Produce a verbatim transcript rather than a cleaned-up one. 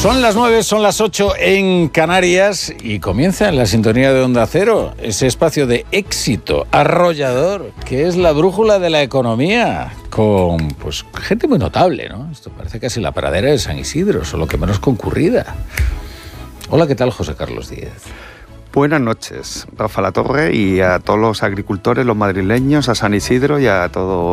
Son las nueve, son las ocho en Canarias y comienza en la sintonía de Onda Cero, ese espacio de éxito arrollador que es la brújula de la economía, con pues gente muy notable, ¿no? Esto parece casi la pradera de San Isidro, solo que menos concurrida. Hola, ¿qué tal, José Carlos Díez? Buenas noches, Rafa Latorre, y a todos los agricultores, los madrileños, a San Isidro y a todo